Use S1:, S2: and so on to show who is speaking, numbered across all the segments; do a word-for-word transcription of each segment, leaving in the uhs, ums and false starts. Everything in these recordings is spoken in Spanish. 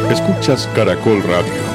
S1: Escuchas Caracol Radio.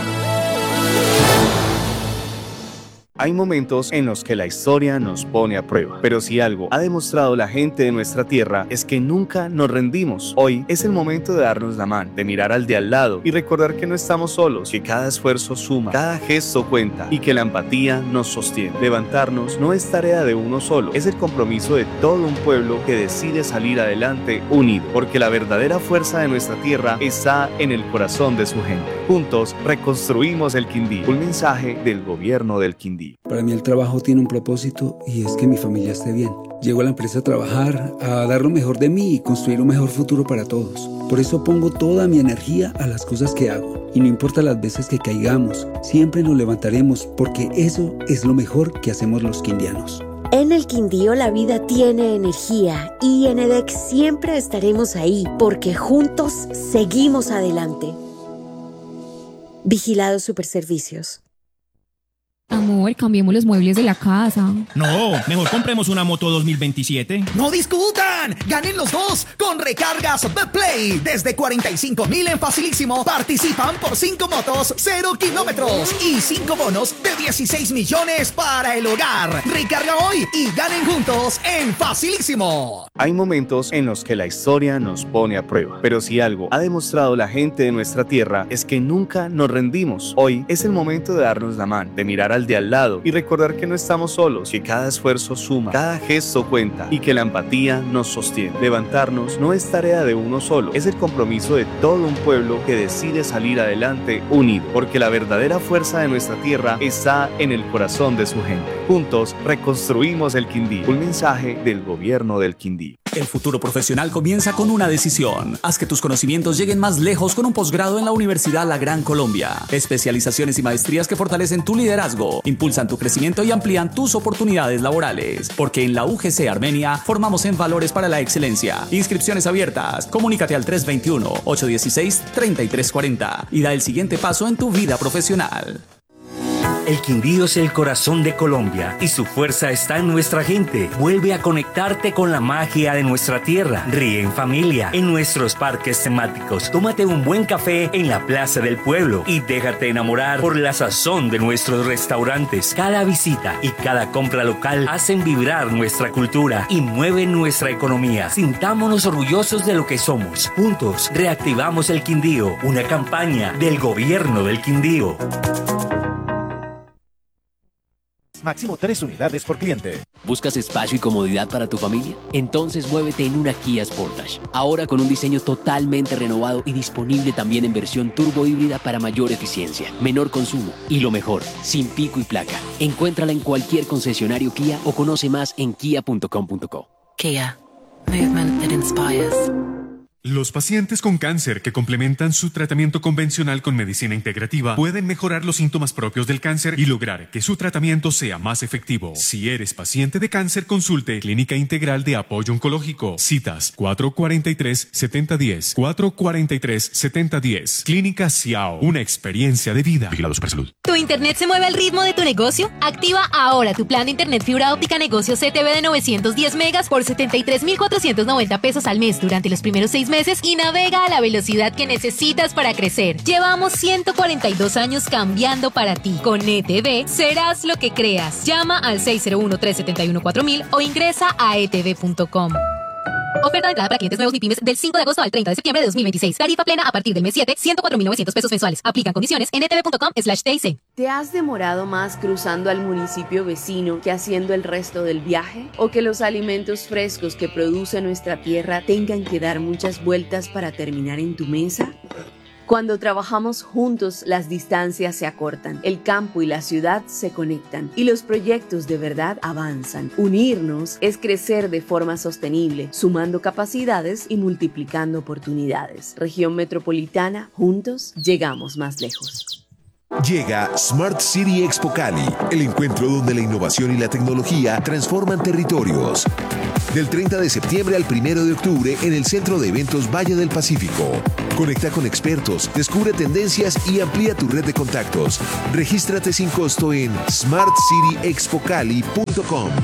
S2: Hay momentos en los que la historia nos pone a prueba, pero si algo ha demostrado la gente de nuestra tierra es que nunca nos rendimos. Hoy es el momento de darnos la mano, de mirar al de al lado y recordar que no estamos solos, que cada esfuerzo suma, cada gesto cuenta y que la empatía nos sostiene. Levantarnos no es tarea de uno solo, es el compromiso de todo un pueblo que decide salir adelante unido, porque la verdadera fuerza de nuestra tierra está en el corazón de su gente. Juntos reconstruimos el Quindío. Un mensaje del gobierno del Quindío.
S3: Para mí el trabajo tiene un propósito y es que mi familia esté bien. Llego a la empresa a trabajar, a dar lo mejor de mí y construir un mejor futuro para todos. Por eso pongo toda mi energía a las cosas que hago. Y no importa las veces que caigamos, siempre nos levantaremos porque eso es lo mejor que hacemos los quindianos.
S4: En el Quindío la vida tiene energía y en EDEC siempre estaremos ahí porque juntos seguimos adelante. Vigilados Superservicios.
S5: Amor, cambiemos los muebles de la casa.
S6: No, mejor compremos una moto dos mil veintisiete.
S7: ¡No discutan! ¡Ganen los dos! Con recargas Betplay. Desde cuarenta y cinco mil en Facilísimo participan por cinco motos, cero kilómetros y cinco bonos de dieciséis millones para el hogar. Recarga hoy y ganen juntos en Facilísimo.
S2: Hay momentos en los que la historia nos pone a prueba, pero si algo ha demostrado la gente de nuestra tierra es que nunca nos rendimos. Hoy es el momento de darnos la mano, de mirar al de al lado y recordar que no estamos solos, que cada esfuerzo suma, cada gesto cuenta y que la empatía nos sostiene. Levantarnos no es tarea de uno solo, es el compromiso de todo un pueblo que decide salir adelante unido, porque la verdadera fuerza de nuestra tierra está en el corazón de su gente. Juntos reconstruimos el Quindío. Un mensaje del gobierno del Quindío.
S8: El futuro profesional comienza con una decisión. Haz que tus conocimientos lleguen más lejos con un posgrado en la Universidad La Gran Colombia. Especializaciones y maestrías que fortalecen tu liderazgo, impulsan tu crecimiento y amplían tus oportunidades laborales. Porque en la U G C Armenia formamos en valores para la excelencia. Inscripciones abiertas. Comunícate al tres dos uno, ocho uno seis, tres tres cuatro cero y da el siguiente paso en tu vida profesional.
S9: El Quindío es el corazón de Colombia y su fuerza está en nuestra gente. Vuelve a conectarte con la magia de nuestra tierra. Ríe en familia en nuestros parques temáticos. Tómate un buen café en la Plaza del Pueblo y déjate enamorar por la sazón de nuestros restaurantes. Cada visita y cada compra local hacen vibrar nuestra cultura y mueven nuestra economía. Sintámonos orgullosos de lo que somos. Juntos reactivamos el Quindío, una campaña del gobierno del Quindío.
S10: Máximo tres unidades por cliente.
S11: ¿Buscas espacio y comodidad para tu familia? Entonces muévete en una Kia Sportage. Ahora con un diseño totalmente renovado y disponible también en versión turbo híbrida para mayor eficiencia, menor consumo y lo mejor, sin pico y placa. Encuéntrala en cualquier concesionario Kia o conoce más en kia punto com punto co.
S12: Kia. Movement that inspires.
S13: Los pacientes con cáncer que complementan su tratamiento convencional con medicina integrativa pueden mejorar los síntomas propios del cáncer y lograr que su tratamiento sea más efectivo. Si eres paciente de cáncer, consulte Clínica Integral de Apoyo Oncológico. Citas cuatro cuatro tres, siete cero uno cero, cuatro cuatro tres, siete cero uno cero. Clínica Ciao, una experiencia de vida. Vigilado Supersalud.
S14: ¿Tu internet se mueve al ritmo de tu negocio? Activa ahora tu plan de internet fibra óptica negocio C T V de novecientos diez megas por setenta y tres mil cuatrocientos noventa pesos al mes durante los primeros seis meses y navega a la velocidad que necesitas para crecer. Llevamos ciento cuarenta y dos años cambiando para ti. Con E T V serás lo que creas. Llama al seis cero uno, tres siete uno, cuatro mil o ingresa a e t v punto com. Oferta de entrada para clientes nuevos MIPYMES del cinco de agosto al treinta de septiembre de dos mil veintiséis. Tarifa plena a partir del mes siete, ciento cuatro mil novecientos pesos mensuales. Aplican condiciones en e t v punto com slash t i c.
S15: ¿Te has demorado más cruzando al municipio vecino que haciendo el resto del viaje? ¿O que los alimentos frescos que produce nuestra tierra tengan que dar muchas vueltas para terminar en tu mesa? Cuando trabajamos juntos, las distancias se acortan, el campo y la ciudad se conectan y los proyectos de verdad avanzan. Unirnos es crecer de forma sostenible, sumando capacidades y multiplicando oportunidades. Región Metropolitana, juntos llegamos más lejos.
S16: Llega Smart City Expo Cali, el encuentro donde la innovación y la tecnología transforman territorios. Del treinta de septiembre al primero de octubre en el Centro de Eventos Valle del Pacífico. Conecta con expertos, descubre tendencias y amplía tu red de contactos. Regístrate sin costo en smart city expo cali punto com.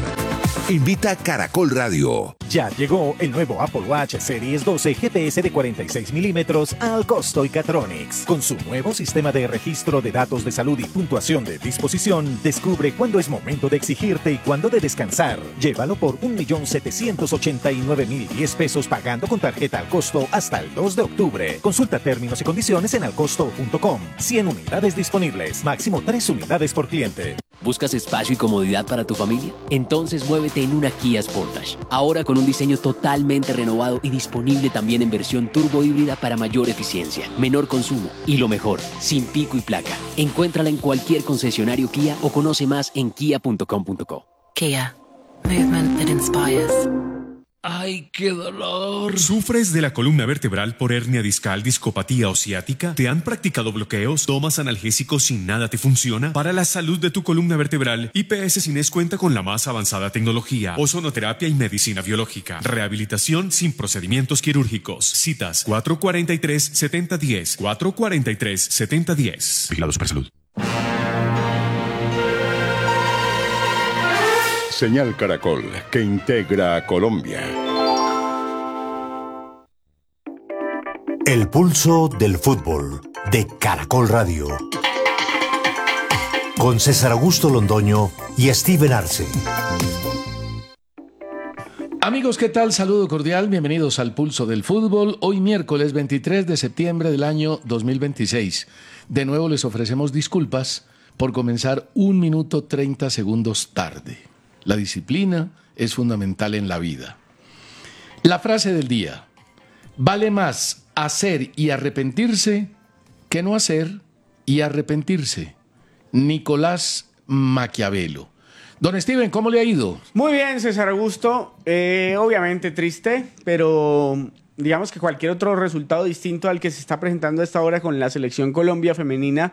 S16: Invita Caracol Radio.
S10: Ya llegó el nuevo Apple Watch Series doce G P S de cuarenta y seis milímetros al costo y Catronics. Con su nuevo sistema de registro de datos de salud y puntuación de disposición, descubre cuándo es momento de exigirte y cuándo de descansar. Llévalo por un millón setecientos ochenta y nueve mil diez pesos pagando con tarjeta al costo hasta el dos de octubre. Consulta términos y condiciones en alcosto punto com. cien unidades disponibles, máximo tres unidades por cliente.
S11: ¿Buscas espacio y comodidad para tu familia? Entonces muévete en una Kia Sportage. Ahora con un diseño totalmente renovado y disponible también en versión turbo híbrida para mayor eficiencia, menor consumo y lo mejor, sin pico y placa. Encuéntrala en cualquier concesionario Kia o conoce más en kia punto com punto co.
S12: Kia. Movement that inspires.
S6: ¡Ay, qué dolor!
S13: ¿Sufres de la columna vertebral por hernia discal, discopatía o ciática? ¿Te han practicado bloqueos? ¿Tomas analgésicos y nada te funciona? Para la salud de tu columna vertebral, I P S Cines cuenta con la más avanzada tecnología, ozonoterapia y medicina biológica. Rehabilitación sin procedimientos quirúrgicos. Citas cuatro cuatro tres, siete cero uno cero, cuatro cuatro tres, siete cero uno cero. Vigilado Supersalud.
S1: Señal Caracol, que integra a Colombia.
S17: El pulso del fútbol de Caracol Radio. Con César Augusto Londoño y Steven Arce.
S18: Amigos, ¿qué tal? Saludo cordial, bienvenidos al Pulso del Fútbol. Hoy miércoles veintitrés de septiembre del año dos mil veintiséis. De nuevo les ofrecemos disculpas por comenzar un minuto treinta segundos tarde. La disciplina es fundamental en la vida. La frase del día: vale más hacer y arrepentirse que no hacer y arrepentirse. Nicolás Maquiavelo. Don Steven, ¿cómo le ha ido?
S19: Muy bien, César Augusto. Eh, obviamente triste, pero digamos que cualquier otro resultado distinto al que se está presentando a esta hora con la selección Colombia femenina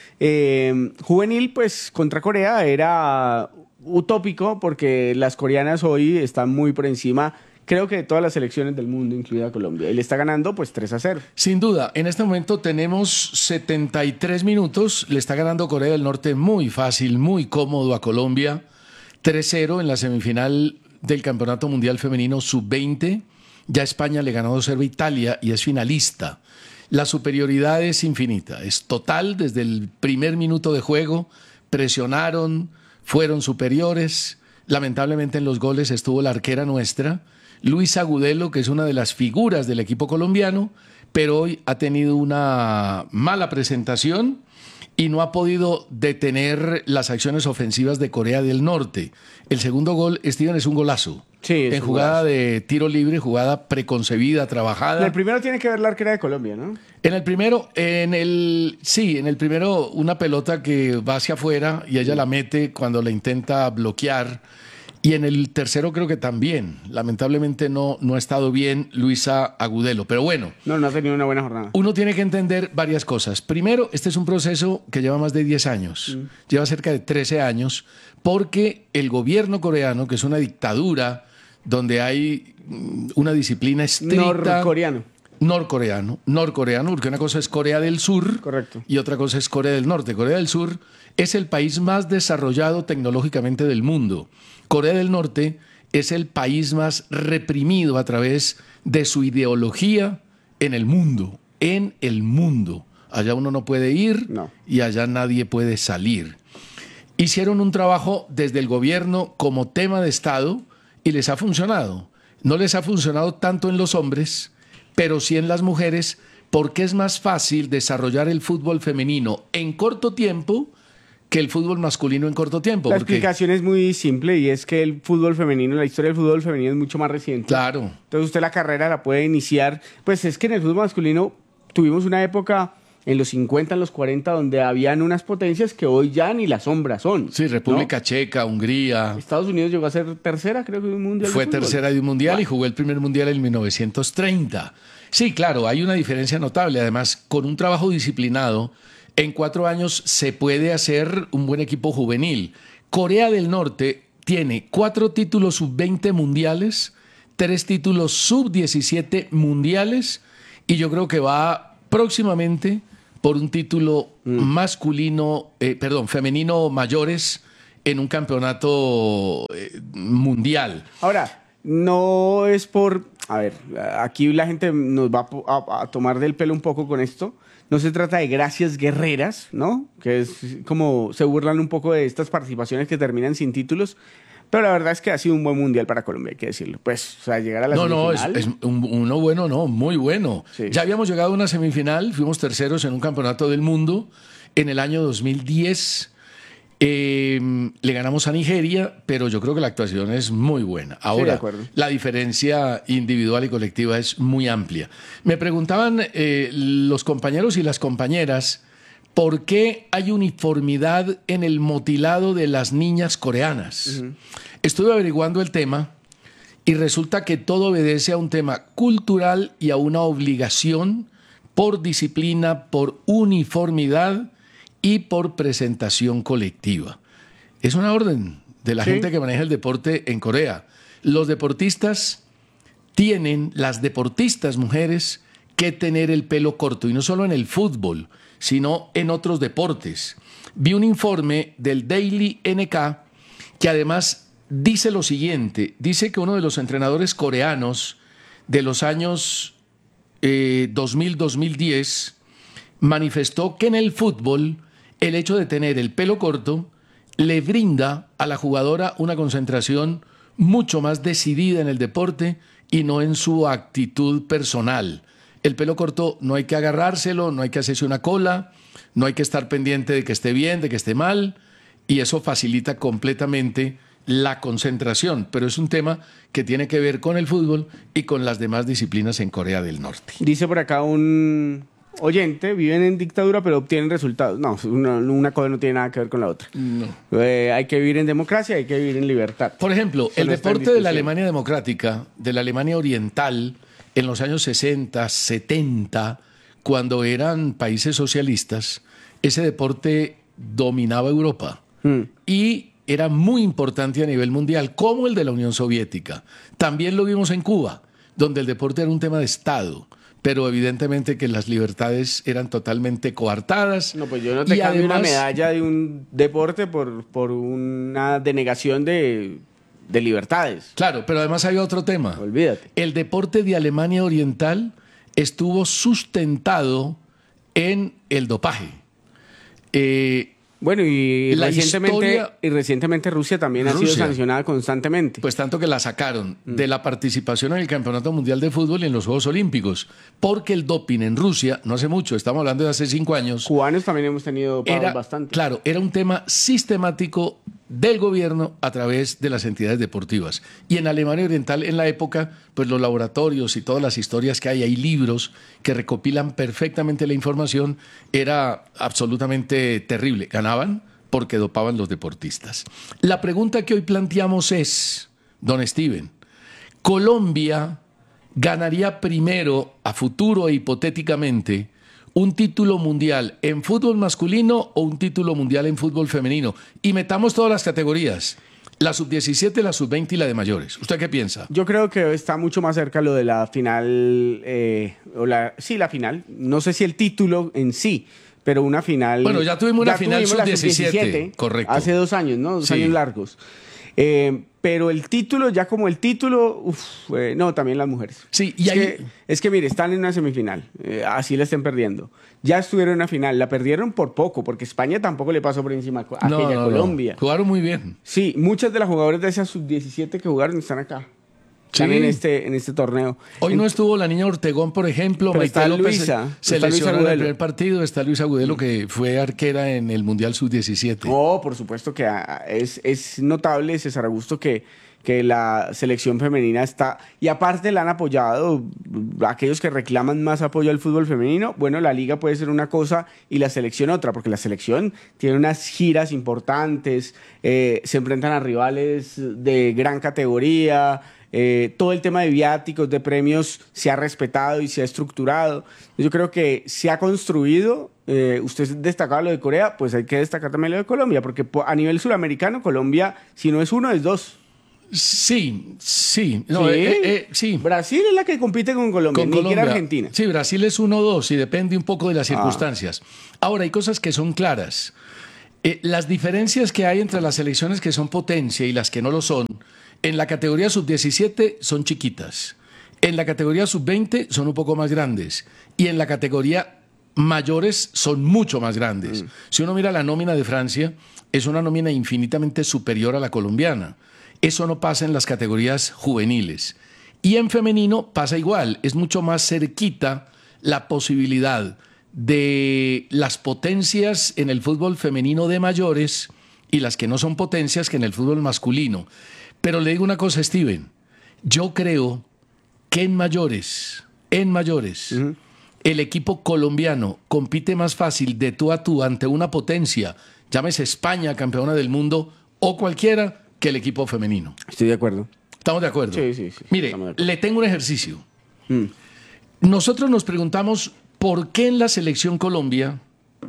S19: eh, juvenil, pues contra Corea era utópico, porque las coreanas hoy están muy por encima, creo que de todas las selecciones del mundo, incluida Colombia, y le está ganando pues tres a cero.
S18: Sin duda, en este momento tenemos setenta y tres minutos, le está ganando Corea del Norte muy fácil, muy cómodo a Colombia, tres cero en la semifinal del Campeonato Mundial Femenino sub veinte, ya España le ganó dos cero a Italia y es finalista. La superioridad es infinita, es total desde el primer minuto de juego, presionaron, fueron superiores. Lamentablemente en los goles estuvo la arquera nuestra, Luisa Agudelo, que es una de las figuras del equipo colombiano, pero hoy ha tenido una mala presentación y no ha podido detener las acciones ofensivas de Corea del Norte. El segundo gol, Steven, es un golazo.
S19: Sí, es
S18: en
S19: un
S18: jugada
S19: golazo.
S18: de tiro libre, jugada preconcebida, trabajada.
S19: En el primero tiene que ver la arquera de Colombia, ¿no?
S18: En el primero, en el sí, en el primero una pelota que va hacia afuera y ella la mete cuando la intenta bloquear. Y en el tercero creo que también. Lamentablemente no, no ha estado bien Luisa Agudelo. Pero bueno.
S19: No, no ha tenido una buena jornada.
S18: Uno tiene que entender varias cosas. Primero, este es un proceso que lleva más de diez años. Mm. Lleva cerca de trece años. Porque el gobierno coreano, que es una dictadura donde hay una disciplina estricta.
S19: Norcoreano.
S18: Norcoreano. Norcoreano, porque una cosa es Corea del Sur.
S19: Correcto.
S18: Y otra cosa es Corea del Norte. Corea del Sur es el país más desarrollado tecnológicamente del mundo. Corea del Norte es el país más reprimido a través de su ideología en el mundo. En el mundo. Allá uno no puede ir
S19: no.
S18: y allá nadie puede salir. Hicieron un trabajo desde el gobierno como tema de Estado y les ha funcionado. No les ha funcionado tanto en los hombres, pero sí en las mujeres, porque es más fácil desarrollar el fútbol femenino en corto tiempo que el fútbol masculino en corto tiempo.
S19: La
S18: porque...
S19: explicación es muy simple, y es que el fútbol femenino, la historia del fútbol femenino es mucho más reciente.
S18: Claro.
S19: Entonces usted la carrera la puede iniciar, pues es que en el fútbol masculino tuvimos una época en los cincuenta, en los cuarenta, donde habían unas potencias que hoy ya ni la sombra son.
S18: Sí, República
S19: ¿no?
S18: Checa, Hungría.
S19: Estados Unidos llegó a ser tercera, creo que de un mundial.
S18: Fue
S19: de fútbol.
S18: tercera de un mundial
S19: Wow.
S18: y jugó el primer mundial en mil novecientos treinta. Sí, claro, hay una diferencia notable. Además, con un trabajo disciplinado, en cuatro años se puede hacer un buen equipo juvenil. Corea del Norte tiene cuatro títulos sub veinte mundiales, tres títulos sub diecisiete mundiales, y yo creo que va próximamente por un título mm. masculino, eh, perdón, femenino mayores en un campeonato eh, mundial.
S19: Ahora, no es por... A ver, aquí la gente nos va a, a tomar del pelo un poco con esto. No se trata de gracias guerreras, ¿no? Que es como se burlan un poco de estas participaciones que terminan sin títulos. Pero la verdad es que ha sido un buen mundial para Colombia, hay que decirlo. Pues, o sea, llegar a la
S18: no,
S19: semifinal...
S18: No, es, es un, uno bueno, no, muy bueno. Sí. Ya habíamos llegado a una semifinal, fuimos terceros en un campeonato del mundo en el año dos mil diez. Eh, le ganamos a Nigeria, pero yo creo que la actuación es muy buena. Ahora, sí, la diferencia individual y colectiva es muy amplia. Me preguntaban eh, los compañeros y las compañeras por qué hay uniformidad en el motilado de las niñas coreanas. Uh-huh. Estuve averiguando el tema y resulta que todo obedece a un tema cultural y a una obligación por disciplina, por uniformidad y por presentación colectiva. Es una orden de la sí. gente que maneja el deporte en Corea. Los deportistas tienen, las deportistas mujeres, que tener el pelo corto, y no solo en el fútbol, sino en otros deportes. Vi un informe del Daily N K que además dice lo siguiente, dice que uno de los entrenadores coreanos de los años eh, dos mil a dos mil diez manifestó que en el fútbol el hecho de tener el pelo corto le brinda a la jugadora una concentración mucho más decidida en el deporte y no en su actitud personal. El pelo corto no hay que agarrárselo, no hay que hacerse una cola, no hay que estar pendiente de que esté bien, de que esté mal, y eso facilita completamente la concentración. Pero es un tema que tiene que ver con el fútbol y con las demás disciplinas en Corea del Norte.
S19: Dice por acá un oyente, viven en dictadura pero obtienen resultados. No, una, una cosa no tiene nada que ver con la otra.
S18: No.
S19: Eh, hay que vivir en democracia, hay que vivir en libertad.
S18: Por ejemplo, eso el no deporte de la Alemania democrática, de la Alemania oriental, en los años sesenta, setenta, cuando eran países socialistas, ese deporte dominaba Europa mm. y era muy importante a nivel mundial, como el de la Unión Soviética. También lo vimos en Cuba, donde el deporte era un tema de Estado, pero evidentemente que las libertades eran totalmente coartadas.
S19: No, pues yo no te cambio además, una medalla de un deporte por, por una denegación de... de libertades.
S18: Claro, pero además hay otro tema.
S19: Olvídate.
S18: El deporte de Alemania Oriental estuvo sustentado en el dopaje. Eh,
S19: bueno, y recientemente, historia, y recientemente Rusia también Rusia, ha sido sancionada constantemente.
S18: Pues tanto que la sacaron
S19: Mm.
S18: de la participación en el Campeonato Mundial de Fútbol y en los Juegos Olímpicos, porque el doping en Rusia, no hace mucho, estamos hablando de hace cinco años.
S19: Cubanos también hemos tenido
S18: era,
S19: bastante.
S18: Claro, era un tema sistemático del gobierno a través de las entidades deportivas. Y en Alemania Oriental, en la época, pues los laboratorios y todas las historias que hay, hay libros que recopilan perfectamente la información, era absolutamente terrible. Ganaban porque dopaban los deportistas. La pregunta que hoy planteamos es, don Steven, ¿Colombia ganaría primero, a futuro e hipotéticamente, un título mundial en fútbol masculino o un título mundial en fútbol femenino? Y metamos todas las categorías, la sub diecisiete, la sub veinte y la de mayores. ¿Usted qué piensa?
S19: Yo creo que está mucho más cerca lo de la final, eh, o la, sí, la final. No sé si el título en sí, pero una final...
S18: Bueno, ya tuvimos una final sub diecisiete, correcto.
S19: Hace dos años, ¿no? Dos
S18: Sí.
S19: años largos. Eh, pero el título, ya como el título, uf, eh, no, también las mujeres.
S18: Sí, y
S19: es,
S18: ahí...
S19: que, es que, mire, están en una semifinal, eh, así la estén perdiendo. Ya estuvieron en una final, la perdieron por poco, porque España tampoco le pasó por encima a, a
S18: No,
S19: aquella
S18: no,
S19: Colombia.
S18: no. Jugaron muy bien.
S19: Sí, muchas de las jugadoras de esas sub diecisiete que jugaron están acá. Están
S18: Sí.
S19: en este, en este torneo.
S18: Hoy no estuvo la niña Ortegón, por ejemplo.
S19: Pero
S18: Maite
S19: está
S18: López
S19: Luisa,
S18: se
S19: está Luisa
S18: lesionó en el
S19: Agudelo.
S18: primer partido. Está Luisa Agudelo, que fue arquera en el Mundial sub diecisiete.
S19: Oh, por supuesto que ah, es, es notable, César Augusto, que, que la selección femenina está... Y aparte la han apoyado aquellos que reclaman más apoyo al fútbol femenino. Bueno, la liga puede ser una cosa y la selección otra, porque la selección tiene unas giras importantes, eh, se enfrentan a rivales de gran categoría... Eh, todo el tema de viáticos, de premios, se ha respetado y se ha estructurado. Yo creo que se ha construido. Eh, usted destacaba lo de Corea, pues hay que destacar también lo de Colombia, porque a nivel suramericano, Colombia, si no es uno, es dos.
S18: Sí, sí. No,
S19: ¿Sí?
S18: eh, eh, sí.
S19: Brasil es la que compite con Colombia,
S18: Con
S19: ni siquiera
S18: Colombia.
S19: Argentina.
S18: Sí, Brasil es uno dos y depende un poco de las
S19: Ah.
S18: circunstancias. Ahora, hay cosas que son claras. Eh, las diferencias que hay entre las selecciones que son potencia y las que no lo son, en la categoría sub diecisiete son chiquitas, en la categoría sub veinte son un poco más grandes y en la categoría mayores son mucho más grandes. Mm. Si uno mira la nómina de Francia, es una nómina infinitamente superior a la colombiana. Eso no pasa en las categorías juveniles. Y en femenino pasa igual, es mucho más cerquita la posibilidad de las potencias en el fútbol femenino de mayores y las que no son potencias que en el fútbol masculino. Pero le digo una cosa, Steven, yo creo que en mayores, en mayores, uh-huh. el equipo colombiano compite más fácil de tú a tú ante una potencia, llámese España, campeona del mundo, o cualquiera, que el equipo femenino.
S19: Estoy de acuerdo.
S18: ¿Estamos de acuerdo?
S19: Sí, sí, sí.
S18: Mire, le tengo un ejercicio. Mm. Nosotros nos preguntamos por qué en la selección Colombia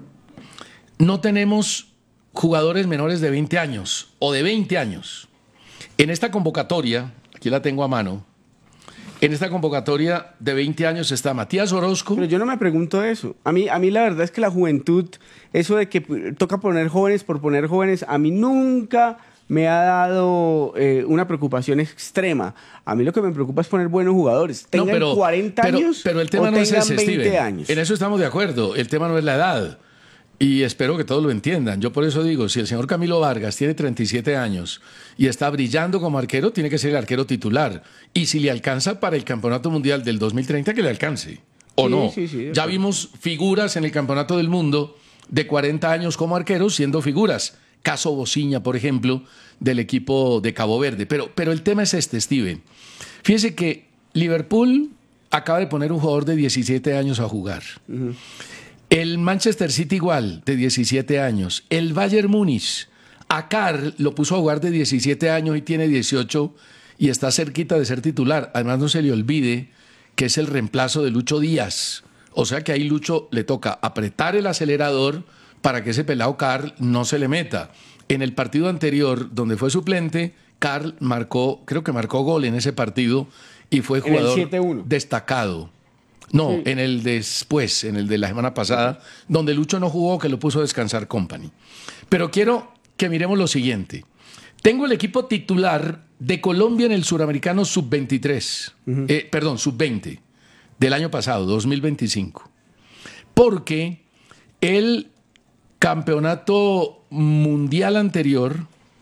S18: no tenemos jugadores menores de veinte años o de veinte años. En esta convocatoria, aquí la tengo a mano, en esta convocatoria de veinte años está Matías Orozco.
S19: Pero yo no me pregunto eso. A mí, a mí la verdad es que la juventud, eso de que toca poner jóvenes por poner jóvenes, a mí nunca me ha dado eh, una preocupación extrema. A mí lo que me preocupa es poner buenos jugadores. Tengan no, pero, cuarenta
S18: pero,
S19: años
S18: pero el tema
S19: o
S18: no es ese,
S19: veinte
S18: Steven.
S19: años.
S18: En eso estamos de acuerdo. El tema no es la edad. Y espero que todos lo entiendan. Yo por eso digo, si el señor Camilo Vargas tiene treinta y siete años y está brillando como arquero, tiene que ser el arquero titular. Y si le alcanza para el Campeonato Mundial del dos mil treinta, que le alcance. ¿O
S19: sí,
S18: no?
S19: Sí, sí,
S18: ya vimos figuras en el Campeonato del Mundo de cuarenta años como arqueros siendo figuras. Caso Bociña, por ejemplo, del equipo de Cabo Verde. Pero, pero el tema es este, Steven. Fíjese que Liverpool acaba de poner un jugador de diecisiete años a jugar. Uh-huh. El Manchester City igual, de diecisiete años. El Bayern Múnich, a Carl lo puso a jugar de diecisiete años y tiene dieciocho y está cerquita de ser titular. Además, no se le olvide que es el reemplazo de Lucho Díaz. O sea que ahí Lucho le toca apretar el acelerador para que ese pelado Carl no se le meta. En el partido anterior, donde fue suplente, Carl marcó, creo que marcó gol en ese partido y fue jugador
S19: siete uno.
S18: Destacado. No, sí. En el después, en el de la semana pasada, donde Lucho no jugó, que lo puso a descansar Company. Pero quiero que miremos lo siguiente. Tengo el equipo titular de Colombia en el Suramericano sub veintitrés, uh-huh. eh, perdón, sub veinte, del año pasado, dos mil veinticinco. Porque el campeonato mundial anterior,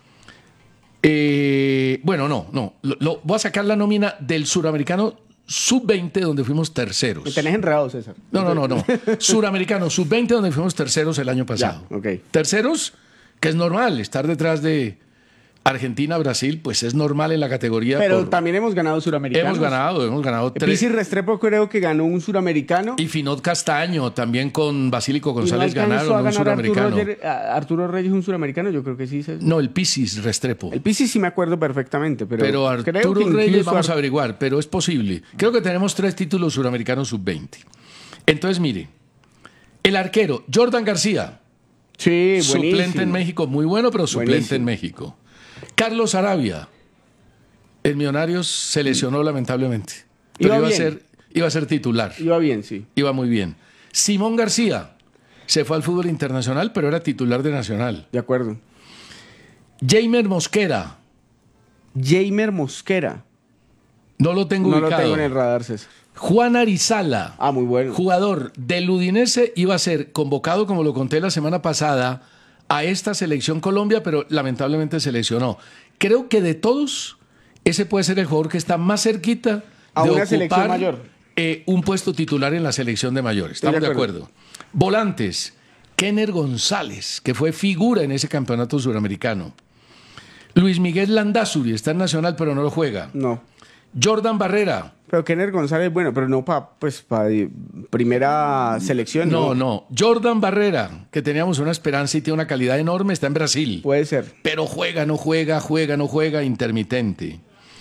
S18: eh, bueno, no, no, lo, lo, voy a sacar la nómina del Suramericano sub veinte, donde fuimos terceros.
S19: Me tenés enredado, César.
S18: No, no, no, no. Suramericano sub veinte, donde fuimos terceros el año pasado.
S19: Ya, okay.
S18: Terceros, que es normal, estar detrás de Argentina, Brasil, pues es normal en la categoría.
S19: Pero
S18: por...
S19: también hemos ganado suramericanos.
S18: Hemos ganado, hemos ganado tres.
S19: Pizzi Restrepo creo que ganó un suramericano.
S18: Y Finot Castaño, también con Basílico González
S19: ¿Y no
S18: ganaron un suramericano.
S19: Arturo, Roger, Arturo Reyes un suramericano? Yo creo que sí. ¿Sabes?
S18: No, el Pizzi Restrepo.
S19: El Pizzi sí me acuerdo perfectamente, pero,
S18: pero
S19: Arturo
S18: creo que Reyes vamos
S19: Ar...
S18: a averiguar, pero es posible. Creo que tenemos tres títulos suramericanos sub veinte. Entonces, mire, el arquero, Jordan García.
S19: Sí,
S18: suplente
S19: buenísimo.
S18: en México, muy bueno, pero suplente buenísimo. En México. Carlos Arabia, el Millonarios se lesionó lamentablemente, pero
S19: iba,
S18: iba, a
S19: bien.
S18: ser, iba a ser titular.
S19: Iba bien, sí.
S18: Iba muy bien. Simón García se fue al fútbol internacional, pero era titular de Nacional.
S19: De acuerdo.
S18: Jamer Mosquera.
S19: Jamer Mosquera.
S18: No lo tengo
S19: no
S18: ubicado.
S19: No lo tengo en el radar, César.
S18: Juan Arizala.
S19: Ah, muy bueno.
S18: Jugador del Udinese, iba a ser convocado, como lo conté la semana pasada, a esta selección Colombia, pero lamentablemente se lesionó. Creo que de todos, ese puede ser el jugador que está más cerquita
S19: a
S18: de
S19: una
S18: ocupar
S19: selección mayor.
S18: Eh, un puesto titular en la selección de mayores. Estamos de acuerdo. de acuerdo. Volantes, Kenner González, que fue figura en ese campeonato suramericano. Luis Miguel Landázuri, está en Nacional, pero no lo juega.
S19: No.
S18: Jordan Barrera.
S19: Pero Kenner González, bueno, pero no para pues, pa primera selección.
S18: No,
S19: no,
S18: no. Jordan Barrera, que teníamos una esperanza y tiene una calidad enorme, está en Brasil.
S19: Puede ser.
S18: Pero juega, no juega, juega, no juega, intermitente.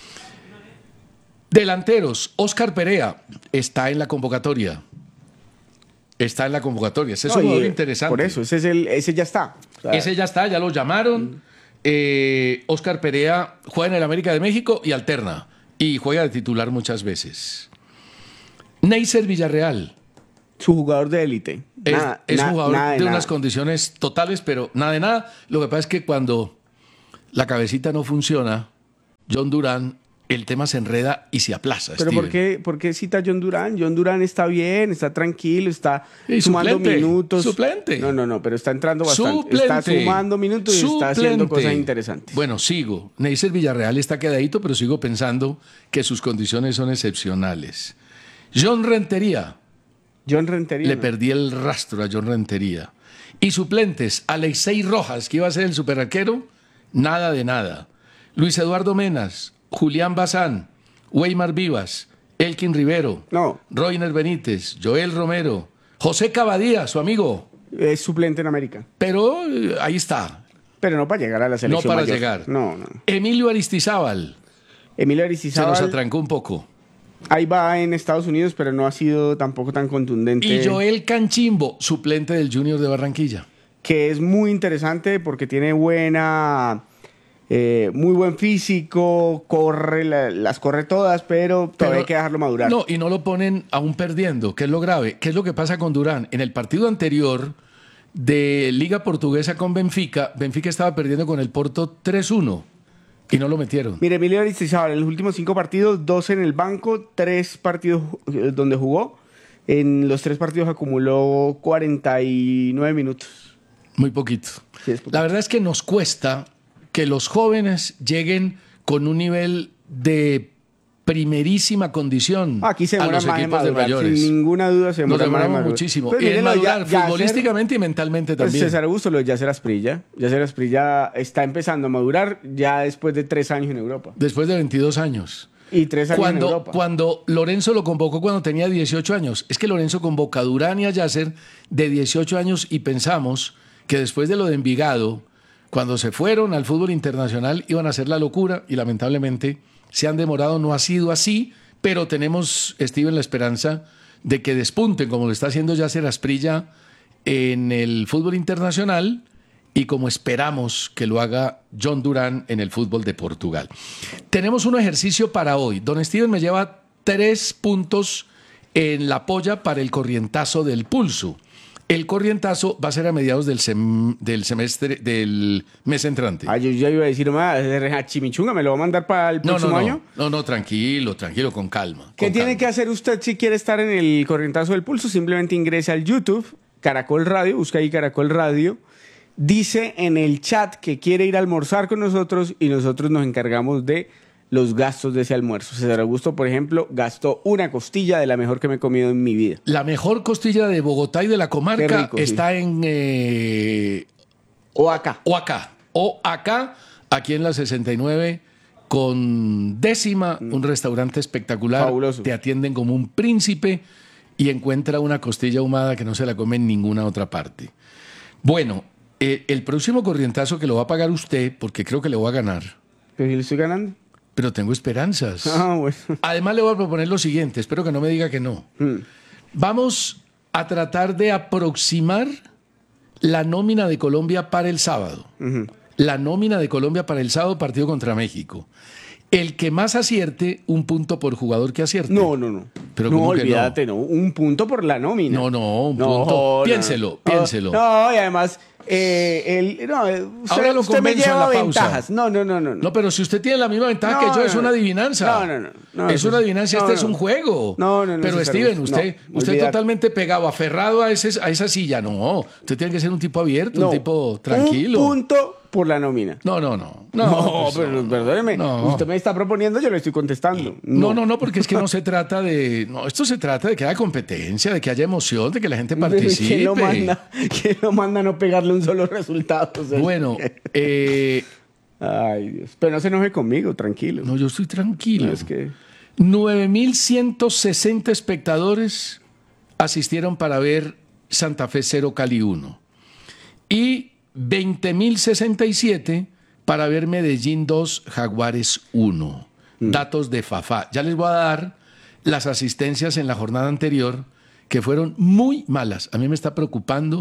S18: Delanteros, Oscar Perea está en la convocatoria. Está en la convocatoria. Ese es no, un jugador interesante.
S19: Por eso, ese, es el, ese ya está.
S18: O sea, ese ya está, ya lo llamaron. Mm. Eh, Oscar Perea juega en el América de México y alterna. Y juega de titular muchas veces. Neisser Villarreal.
S19: Su jugador de élite.
S18: Es,
S19: Nada,
S18: es
S19: na-
S18: un jugador
S19: nada
S18: de,
S19: de
S18: unas
S19: nada.
S18: condiciones totales, pero nada de nada. Lo que pasa es que cuando la cabecita no funciona, John Durán, el tema se enreda y se aplaza.
S19: Pero
S18: Steven.
S19: ¿por qué, ¿por qué cita a John Durán? John Durán está bien, está tranquilo, está
S18: Y
S19: sumando
S18: suplente,
S19: minutos.
S18: suplente.
S19: No, no, no, pero está entrando bastante.
S18: Suplente.
S19: Está sumando minutos y está haciendo
S18: Suplente.
S19: cosas interesantes.
S18: Bueno, sigo. Neisser Villarreal está quedadito, pero sigo pensando que sus condiciones son excepcionales. John Rentería.
S19: John Rentería.
S18: Le
S19: ¿no?
S18: perdí el rastro a John Rentería. Y suplentes, Alexei Rojas, que iba a ser el superarquero, nada de nada. Luis Eduardo Menas, Julián Bazán, Weimar Vivas, Elkin Rivero,
S19: no.
S18: Roiner Benítez, Joel Romero, José Cavadía, su amigo.
S19: Es suplente en América.
S18: Pero eh, ahí está.
S19: Pero no para llegar a la selección
S18: No para
S19: mayor.
S18: llegar.
S19: No, no.
S18: Emilio Aristizábal.
S19: Emilio
S18: Se
S19: Aristizábal.
S18: nos atrancó un poco.
S19: Ahí va en Estados Unidos, pero no ha sido tampoco tan contundente.
S18: Y Joel Canchimbo, suplente del Junior de Barranquilla.
S19: Que es muy interesante porque tiene buena... Eh, muy buen físico, corre, la- las corre todas, pero todavía
S18: Pero-
S19: hay que dejarlo madurar.
S18: No, y no lo ponen aún perdiendo, que es lo grave. ¿Qué es lo que pasa con Durán? En el partido anterior de Liga Portuguesa con Benfica, Benfica estaba perdiendo con el Porto tres uno y no lo metieron.
S19: Mire, Emilio Aristizábal, en los últimos cinco partidos, dos en el banco, tres partidos eh, donde jugó. En los tres partidos acumuló cuarenta y nueve minutos.
S18: Muy poquito. La verdad es que nos cuesta que los jóvenes lleguen con un nivel de primerísima condición
S19: Aquí se
S18: a
S19: demora
S18: los
S19: más en
S18: equipos de
S19: madurar,
S18: mayores.
S19: sin ninguna duda se
S18: Nos
S19: demora más en
S18: demoramos
S19: madurar.
S18: muchísimo.
S19: Pues
S18: y en
S19: mírelo, ya-
S18: madurar
S19: Yasser-
S18: futbolísticamente y mentalmente
S19: Pues
S18: también.
S19: César Augusto, lo de Yasser Asprilla. Yasser Asprilla está empezando a madurar ya después de tres años en Europa.
S18: Después de veintidós años.
S19: Y tres años en
S18: Cuando,
S19: Europa.
S18: cuando Lorenzo lo convocó cuando tenía dieciocho años. Es que Lorenzo convoca a Durán y a Yasser de dieciocho años y pensamos que después de lo de Envigado, cuando se fueron al fútbol internacional iban a hacer la locura y lamentablemente se han demorado. No ha sido así, pero tenemos, Steven, la esperanza de que despunten como lo está haciendo Yasser Asprilla en el fútbol internacional y como esperamos que lo haga John Durán en el fútbol de Portugal. Tenemos un ejercicio para hoy. Don Steven me lleva tres puntos en la polla para el corrientazo del pulso. El corrientazo va a ser a mediados del, sem- del semestre, del mes entrante.
S19: Ah, yo ya iba a decir, más chimichunga, ¿me lo va a mandar para el
S18: No,
S19: próximo
S18: no, no,
S19: año?
S18: no, no, tranquilo, tranquilo, con calma.
S19: ¿Qué
S18: con
S19: tiene
S18: calma.
S19: que hacer usted si quiere estar en el corrientazo del pulso? Simplemente ingrese al YouTube, Caracol Radio, busca ahí Caracol Radio, dice en el chat que quiere ir a almorzar con nosotros y nosotros nos encargamos de los gastos de ese almuerzo. César Augusto, por ejemplo, gastó una costilla de la mejor que me he comido en mi vida.
S18: La mejor costilla de Bogotá y de la comarca
S19: Qué rico, sí.
S18: está en eh,
S19: O acá.
S18: O acá. O acá, aquí en la sesenta y nueve, con décima, un restaurante espectacular.
S19: Fabuloso.
S18: Te atienden como un príncipe y encuentra una costilla ahumada que no se la come en ninguna otra parte. Bueno, eh, el próximo corrientazo que lo va a pagar usted, porque creo que le voy a ganar.
S19: ¿Pero si le estoy ganando?
S18: Pero tengo esperanzas.
S19: Ah, bueno.
S18: Además le voy a proponer lo siguiente, espero que no me diga que no. Vamos a tratar de aproximar la nómina de Colombia para el sábado. La nómina de Colombia para el sábado, partido contra México. El que más acierte, un punto por jugador que acierte.
S19: No, no, no.
S18: Pero
S19: no,
S18: ¿cómo que
S19: olvídate, no? Un punto por la nómina.
S18: No, no, un
S19: No,
S18: punto.
S19: no,
S18: Piénselo,
S19: no.
S18: piénselo.
S19: No, y además, eh, el, no, eh, usted,
S18: Ahora lo
S19: usted me
S18: convenzo
S19: lleva
S18: en la pausa.
S19: ventajas. No, no, no, no.
S18: No, pero si usted tiene la misma ventaja
S19: No,
S18: que yo, es
S19: no,
S18: una
S19: no.
S18: adivinanza.
S19: No, no, no, no,
S18: es
S19: eso
S18: una
S19: es-
S18: adivinanza,
S19: no,
S18: este es
S19: no.
S18: un juego.
S19: No, no, no,
S18: Pero
S19: César
S18: Steven,
S19: Augusto,
S18: usted,
S19: no,
S18: usted
S19: olvídate.
S18: totalmente pegado, aferrado a, ese, a esa silla. No, usted tiene que ser un tipo abierto,
S19: No,
S18: un tipo tranquilo.
S19: Un punto por la nómina.
S18: No, no, no.
S19: No,
S18: No, pues
S19: pero
S18: no.
S19: perdóneme.
S18: No.
S19: Usted me está proponiendo, yo le estoy contestando.
S18: No, no, no, porque es que no se trata de... No, esto se trata de que haya competencia, de que haya emoción, de que la gente participe.
S19: ¿Quién lo manda? ¿Quién lo manda a no pegarle un solo resultado? O sea,
S18: Bueno, eh,
S19: Ay, Dios. Pero no se enoje conmigo, tranquilo.
S18: no, yo estoy tranquilo.
S19: No, es que...
S18: nueve mil ciento sesenta espectadores asistieron para ver Santa Fe cero Cali uno y veinte mil sesenta y siete para ver Medellín dos Jaguares uno. Datos de Fafá. Ya les voy a dar las asistencias en la jornada anterior que fueron muy malas. A mí me está preocupando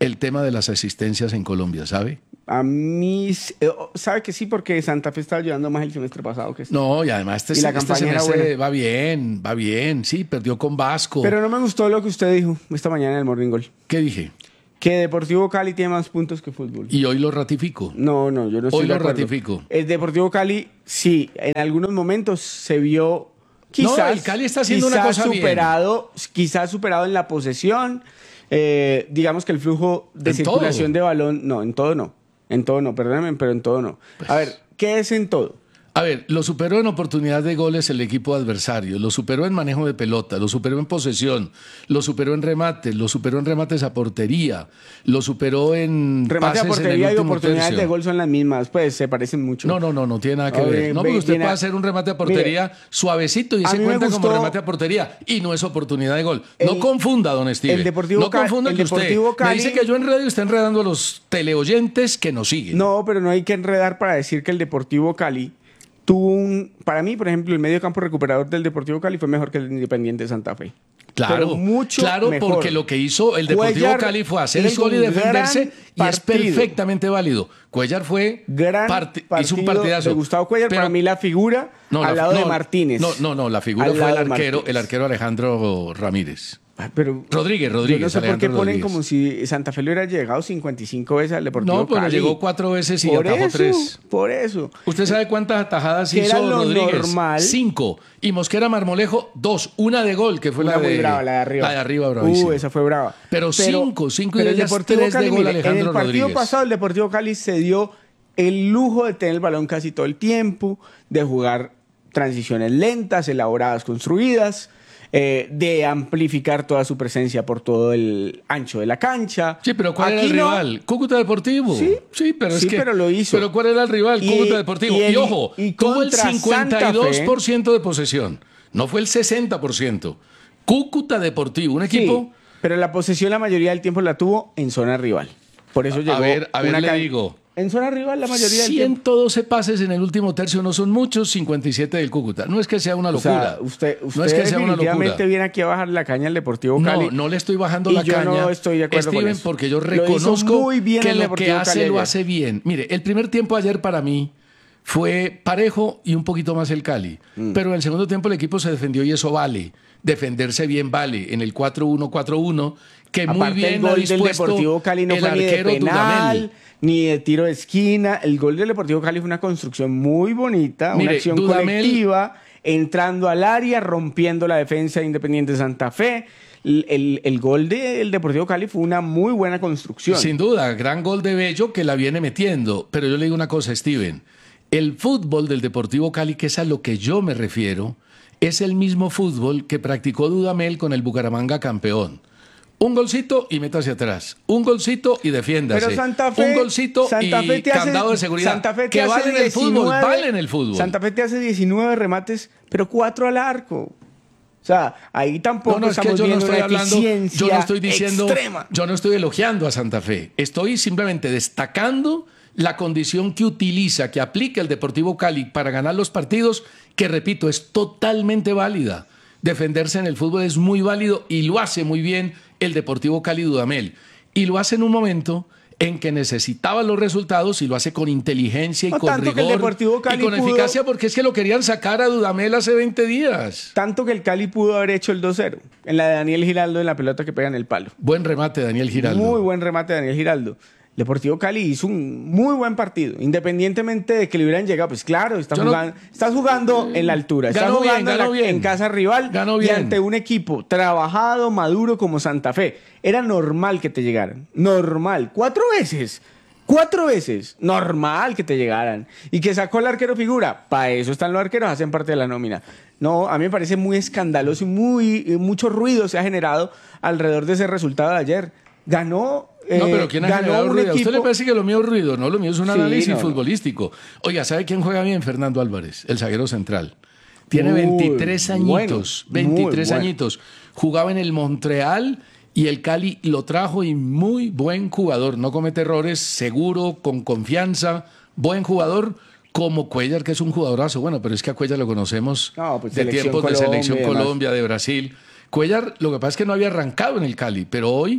S18: el tema de las asistencias en Colombia, ¿sabe?
S19: A mí, eh, sabe que sí, porque Santa Fe estaba ayudando más el semestre pasado que este.
S18: No, y además este,
S19: Y la
S18: este
S19: campaña era
S18: semestre
S19: buena.
S18: va bien, va bien, sí, perdió con Vasco.
S19: Pero no me gustó lo que usted dijo esta mañana en el Morning Goal.
S18: ¿Qué dije?
S19: Que Deportivo Cali tiene más puntos que fútbol.
S18: Y hoy lo ratifico.
S19: No, no, yo no estoy
S18: Hoy
S19: de
S18: lo
S19: acuerdo.
S18: ratifico.
S19: El Deportivo Cali, sí, en algunos momentos se vio quizás,
S18: No, el Cali está haciendo una
S19: quizás
S18: cosa bien.
S19: superado, quizás superado en la posesión. Eh, digamos que el flujo de
S18: En
S19: circulación
S18: todo.
S19: de balón, no, en todo no. En todo no, perdónenme, pero en todo no. A ver, ¿qué es en todo?
S18: A ver, lo superó en oportunidad de goles el equipo adversario, lo superó en manejo de pelota, lo superó en posesión, lo superó en remates, lo superó en remates a portería, lo superó en
S19: Remate a
S18: pases en el
S19: portería y
S18: último
S19: oportunidades
S18: tercio.
S19: de gol son las mismas, pues se parecen mucho.
S18: No, no, no, no tiene nada que
S19: A ver,
S18: ver. No,
S19: ve-
S18: porque usted
S19: viene
S18: puede
S19: a-
S18: hacer un remate a portería
S19: Mire,
S18: suavecito y
S19: a
S18: se
S19: mí me
S18: cuenta como
S19: gustó-
S18: remate a portería y no es oportunidad de gol. no
S19: El-
S18: confunda, don Steve.
S19: el Deportivo
S18: no
S19: Ca-
S18: confunda
S19: el
S18: que usted
S19: Deportivo
S18: me
S19: Cali-
S18: dice que yo enredo y está enredando a los teleoyentes que nos siguen.
S19: No, pero no hay que enredar para decir que el Deportivo Cali tuvo un... Para mí, por ejemplo, el medio campo recuperador del Deportivo Cali fue mejor que el Independiente Santa Fe.
S18: Claro,
S19: Pero mucho
S18: claro,
S19: mejor.
S18: porque lo que hizo el Deportivo
S19: Cuellar
S18: Cali fue hacer el
S19: hizo
S18: gol y
S19: un
S18: defenderse
S19: gran
S18: y es
S19: partido.
S18: perfectamente válido. Cuellar fue
S19: Gran
S18: parti-
S19: partido
S18: hizo un partidazo.
S19: de Gustavo Cuellar,
S18: Pero-
S19: para mí la figura
S18: No,
S19: al
S18: la-
S19: lado de
S18: no,
S19: Martínez.
S18: No, no, no, la figura
S19: Al
S18: fue
S19: lado
S18: el
S19: de
S18: arquero,
S19: Martínez.
S18: el arquero Alejandro Ramírez.
S19: Ah, Pero
S18: Rodríguez, Rodríguez.
S19: yo no sé por qué
S18: Alejandro
S19: ponen
S18: Rodríguez.
S19: como si Santa Fe le hubiera llegado cincuenta y cinco veces al Deportivo
S18: No, pero
S19: Cali.
S18: llegó cuatro veces y
S19: por
S18: atajó
S19: eso,
S18: tres.
S19: Por eso.
S18: ¿Usted sabe cuántas atajadas
S19: Que era
S18: hizo
S19: lo
S18: Rodríguez?
S19: normal.
S18: Cinco. Y Mosquera Marmolejo, dos. Una de gol, que fue
S19: Una
S18: la de...
S19: muy brava, la de arriba.
S18: La de arriba, bravísima.
S19: Uh, esa fue brava.
S18: Pero cinco, cinco y
S19: pero
S18: de
S19: el
S18: ellas
S19: Deportivo
S18: tres de
S19: Cali,
S18: gol
S19: mire,
S18: Alejandro
S19: en el partido
S18: Rodríguez.
S19: pasado el Deportivo Cali se dio el lujo de tener el balón casi todo el tiempo, de jugar transiciones lentas, elaboradas, construidas, eh, de amplificar toda su presencia por todo el ancho de la cancha.
S18: Sí, pero ¿cuál era
S19: Aquí
S18: el
S19: no.
S18: rival? Cúcuta Deportivo.
S19: Sí,
S18: sí, pero es
S19: sí,
S18: que.
S19: pero lo hizo.
S18: Pero ¿cuál era el rival?
S19: Y-
S18: Cúcuta Deportivo.
S19: y
S18: Y,
S19: el-
S18: ojo,
S19: y
S18: tuvo el
S19: contra
S18: cincuenta y dos por ciento
S19: Santa
S18: de posesión. No fue el sesenta por ciento. Cúcuta Deportivo, un equipo.
S19: Sí, pero la posesión la mayoría del tiempo la tuvo en zona rival. Por eso llegó
S18: A ver, a ver,
S19: una
S18: le
S19: can-
S18: digo.
S19: En zona rival la mayoría del tiempo.
S18: ciento doce pases en el último tercio no son muchos, cincuenta y siete del Cúcuta. No es que sea una
S19: O
S18: locura.
S19: sea, usted, usted
S18: no es que sea una
S19: definitivamente
S18: locura.
S19: viene aquí a bajar la caña al Deportivo Cali.
S18: No, no le estoy bajando
S19: y
S18: la
S19: yo
S18: caña.
S19: no estoy de acuerdo
S18: Steven,
S19: con eso.
S18: porque yo
S19: Lo hizo
S18: reconozco
S19: muy bien
S18: que
S19: el
S18: lo que
S19: Deportivo
S18: hace
S19: Cali
S18: lo
S19: ayer.
S18: hace bien. Mire, el primer tiempo ayer para mí fue parejo y un poquito más el Cali.
S19: Mm.
S18: Pero en el segundo tiempo el equipo se defendió y eso vale. Defenderse bien vale. En el cuatro uno cuatro uno, que muy
S19: Aparte,
S18: bien
S19: el
S18: ha
S19: gol del
S18: dispuesto
S19: Deportivo Cali no
S18: el
S19: fue ni de
S18: arquero
S19: penal,
S18: Dudamel.
S19: ni de tiro de esquina. El gol del Deportivo Cali fue una construcción muy bonita,
S18: Mire,
S19: una acción
S18: Dudamel-
S19: colectiva, entrando al área, rompiendo la defensa de Independiente Santa Fe. El, el- el gol del Deportivo Cali fue una muy buena construcción.
S18: Sin duda, gran gol de Bello que la viene metiendo. Pero yo le digo una cosa, Steven. El fútbol del Deportivo Cali, que es a lo que yo me refiero, es el mismo fútbol que practicó Dudamel con el Bucaramanga campeón. Un golcito y meta hacia atrás. Un golcito y defiéndase.
S19: Pero Santa Fe,
S18: Un golcito
S19: Santa
S18: y
S19: Fe te hace-
S18: candado de seguridad.
S19: Santa Fe te
S18: que
S19: hace
S18: vale en el fútbol,
S19: diecinueve
S18: vale en el fútbol.
S19: Santa Fe te hace diecinueve remates, pero cuatro al arco. O sea, ahí tampoco
S18: No, no, es que
S19: estamos
S18: yo no
S19: viendo
S18: estoy
S19: una
S18: hablando,
S19: eficiencia
S18: yo no estoy diciendo,
S19: extrema.
S18: yo no estoy elogiando a Santa Fe. Estoy simplemente destacando la condición que utiliza, que aplica el Deportivo Cali para ganar los partidos, que repito, es totalmente válida. Defenderse en el fútbol es muy válido y lo hace muy bien el Deportivo Cali Dudamel. Y lo hace en un momento en que necesitaba los resultados y lo hace con inteligencia y
S19: No
S18: con
S19: tanto que el
S18: rigor
S19: Deportivo
S18: y
S19: Cali
S18: con
S19: pudo-
S18: eficacia, porque es que lo querían sacar a Dudamel hace veinte días.
S19: Tanto que el Cali pudo haber hecho el dos cero. En la de Daniel Giraldo, en la pelota que pega en el palo.
S18: Buen remate, Daniel Giraldo.
S19: Muy buen remate de Daniel Giraldo. Deportivo Cali hizo un muy buen partido, independientemente de que le hubieran llegado. Pues claro, está
S18: Yo no-
S19: jugando, estás jugando en la altura, estás
S18: Ganó bien,
S19: jugando en, la-
S18: ganó bien.
S19: en casa rival
S18: Ganó
S19: y
S18: bien.
S19: ante un equipo trabajado, maduro como Santa Fe. Era normal que te llegaran. Normal. Cuatro veces. Cuatro veces. Normal que te llegaran. Y que sacó el arquero figura. Para eso están los arqueros, hacen parte de la nómina. No, a mí me parece muy escandaloso y muy, y mucho ruido se ha generado alrededor de ese resultado de ayer. Ganó.
S18: No,
S19: eh,
S18: pero ¿quién ha
S19: ganó
S18: generado
S19: un
S18: ruido? ¿A usted le
S19: equipo-
S18: parece que lo mío es ruido? No, lo mío es un
S19: Sí,
S18: análisis
S19: no, no.
S18: futbolístico. Oiga, ¿sabe quién juega bien? Fernando Álvarez, el zaguero central. Tiene
S19: Muy
S18: veintitrés añitos.
S19: bueno, muy
S18: veintitrés
S19: bueno.
S18: añitos. Jugaba en el Montreal y el Cali lo trajo y muy buen jugador. No comete errores, seguro, con confianza. Buen jugador. Como Cuellar, que es un jugadorazo. Bueno, pero es que a Cuellar lo conocemos
S19: No, pues,
S18: de
S19: Selección
S18: tiempos de
S19: Colombia
S18: Selección
S19: y demás.
S18: Colombia, de Brasil. Cuellar, lo que pasa es que no había arrancado en el Cali, pero hoy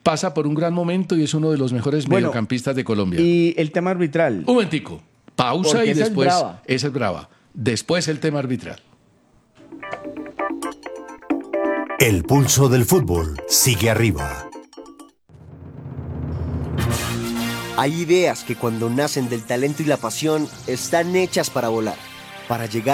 S18: pasa por un gran momento y es uno de los mejores
S19: Bueno,
S18: mediocampistas de Colombia.
S19: Y el tema arbitral.
S18: Un momentico, pausa
S19: Porque
S18: y
S19: esa es
S18: después...
S19: brava.
S18: Esa es brava. Después el tema arbitral.
S17: El pulso del fútbol sigue arriba.
S20: Hay ideas que cuando nacen del talento y la pasión están hechas para volar, para llegar